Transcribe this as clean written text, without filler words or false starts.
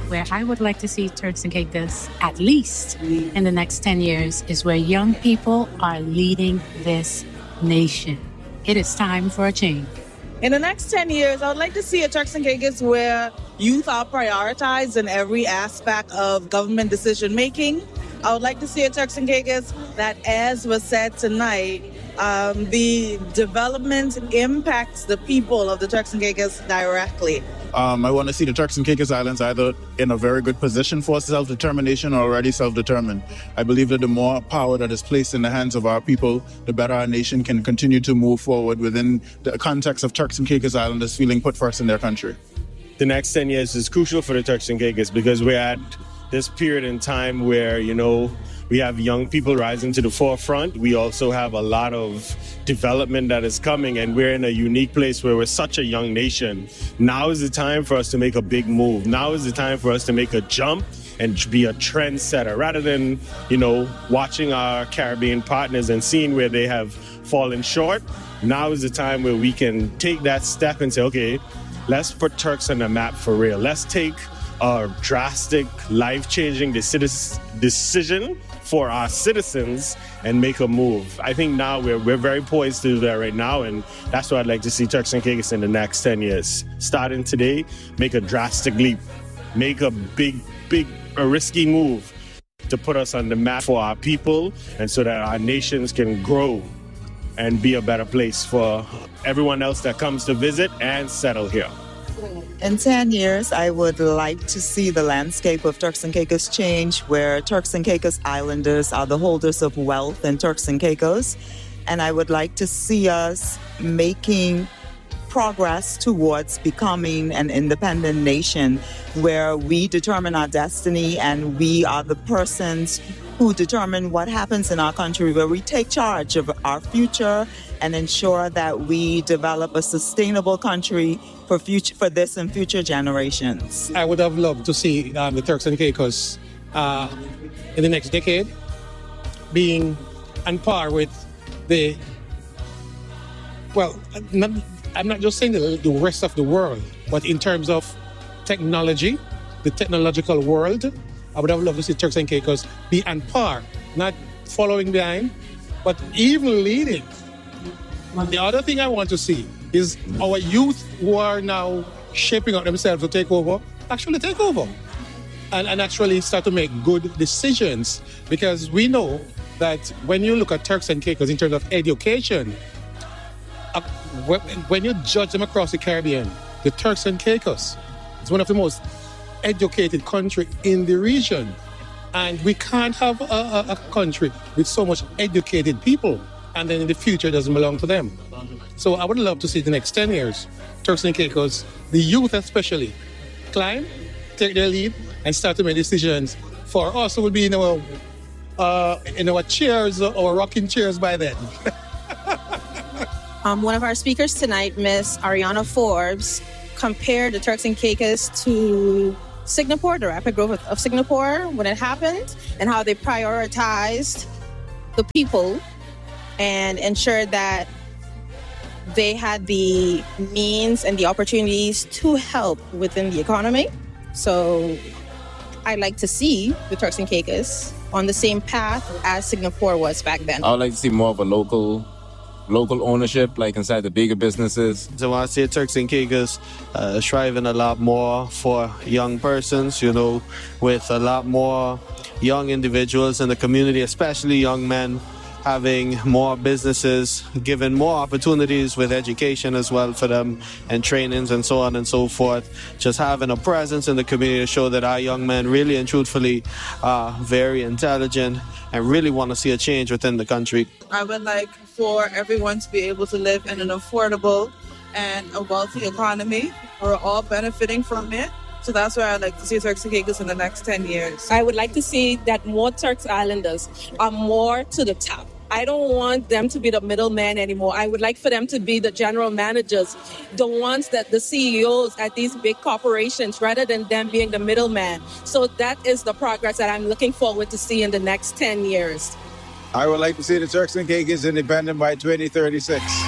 where I would like to see Turks and Caicos, at least in the next 10 years, is where young people are leading this nation. It is time for a change. In the next 10 years, I would like to see a Turks and Caicos where youth are prioritized in every aspect of government decision making. I would like to see a Turks and Caicos that, as was said tonight, the development impacts the people of the Turks and Caicos directly. I want to see the Turks and Caicos Islands either in a very good position for self-determination or already self-determined. I believe that the more power that is placed in the hands of our people, the better our nation can continue to move forward within the context of Turks and Caicos Islanders feeling put first in their country. The next 10 years is crucial for the Turks and Caicos because we're at this period in time where, we have young people rising to the forefront. We also have a lot of development that is coming, and we're in a unique place where we're such a young nation. Now is the time for us to make a big move. Now is the time for us to make a jump and be a trendsetter rather than, watching our Caribbean partners and seeing where they have fallen short. Now is the time where we can take that step and say, okay, let's put Turks on the map for real. Let's take a drastic, life-changing decision for our citizens and make a move. I think now we're very poised to do that right now, and that's what I'd like to see Turks and Caicos in the next 10 years. Starting today, make a drastic leap, make a big, risky move to put us on the map for our people and so that our nations can grow and be a better place for everyone else that comes to visit and settle here. In 10 years, I would like to see the landscape of Turks and Caicos change, where Turks and Caicos Islanders are the holders of wealth in Turks and Caicos. And I would like to see us making progress towards becoming an independent nation where we determine our destiny and we are the persons who determine what happens in our country, where we take charge of our future and ensure that we develop a sustainable country for this and future generations. I would have loved to see the Turks and Caicos in the next decade being on par with I'm not just saying the rest of the world, but in terms of technology, the technological world, I would have loved to see Turks and Caicos be on par, not following behind, but even leading. The other thing I want to see is our youth who are now shaping up themselves to take over, actually take over and actually start to make good decisions. Because we know that when you look at Turks and Caicos in terms of education, when you judge them across the Caribbean, the Turks and Caicos is one of the most educated country in the region. And we can't have a country with so much educated people and then in the future it doesn't belong to them. So I would love to see the next 10 years, Turks and Caicos, the youth especially, climb, take their lead and start to make decisions for us who will be in our chairs or rocking chairs by then. One of our speakers tonight, Miss Ariana Forbes, compared the Turks and Caicos to Singapore, the rapid growth of Singapore when it happened, and how they prioritized the people and ensured that they had the means and the opportunities to help within the economy. So I'd like to see the Turks and Caicos on the same path as Singapore was back then. I would like to see more of a local ownership, like inside the bigger businesses. So I see Turks and Caicos striving a lot more for young persons, with a lot more young individuals in the community, especially young men, having more businesses, giving more opportunities with education as well for them and trainings and so on and so forth. Just having a presence in the community to show that our young men really and truthfully are very intelligent and really want to see a change within the country. I would like for everyone to be able to live in an affordable and a wealthy economy. We're all benefiting from it. So that's where I'd like to see Turks and Caicos in the next 10 years. I would like to see that more Turks Islanders are more to the top. I don't want them to be the middleman anymore. I would like for them to be the general managers, the ones that the CEOs at these big corporations, rather than them being the middleman. So that is the progress that I'm looking forward to see in the next 10 years. I would like to see the Turks and Caicos independent by 2036.